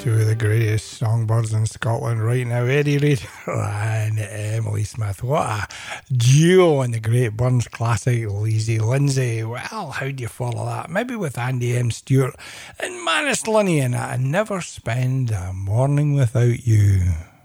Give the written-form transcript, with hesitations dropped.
two of the greatest songbirds in Scotland right now, Eddie Reid and Emily Smith. What a duo in the great Burns classic, Lazy Lindsay. Well, how do you follow that? Maybe with Andy M. Stewart and Manus Linney in it, and Never Spend a Morning Without You.